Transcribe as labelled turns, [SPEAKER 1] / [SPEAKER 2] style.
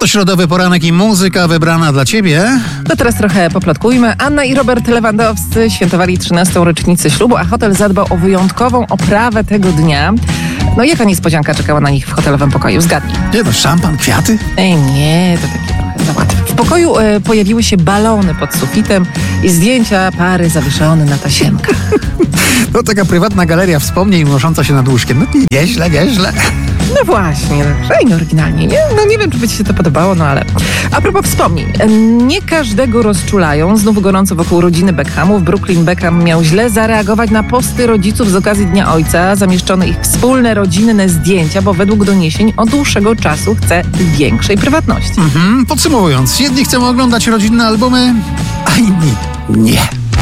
[SPEAKER 1] To środowy poranek i muzyka wybrana dla ciebie.
[SPEAKER 2] To teraz trochę poplotkujmy. Anna i Robert Lewandowscy świętowali 13. rocznicę ślubu, a hotel zadbał o wyjątkową oprawę tego dnia. No jaka niespodzianka czekała na nich w hotelowym pokoju? Zgadnij.
[SPEAKER 1] Nie no, szampan, kwiaty?
[SPEAKER 2] Nie, to takie trochę za łatwe. W pokoju pojawiły się balony pod sufitem i zdjęcia pary zawieszone na tasiemkach.
[SPEAKER 1] To taka prywatna galeria wspomnień unosząca się nad łóżkiem. No nieźle, nieźle.
[SPEAKER 2] No właśnie, fajnie, oryginalnie, nie? No nie wiem, czy by ci się to podobało, no ale... A propos wspomnień, nie każdego rozczulają. Znów gorąco wokół rodziny Beckhamów. Brooklyn Beckham miał źle zareagować na posty rodziców z okazji Dnia Ojca, zamieszczone ich wspólne rodzinne zdjęcia, bo według doniesień od dłuższego czasu chce większej prywatności.
[SPEAKER 1] Podsumowując, jedni chcą oglądać rodzinne albumy, a inni nie.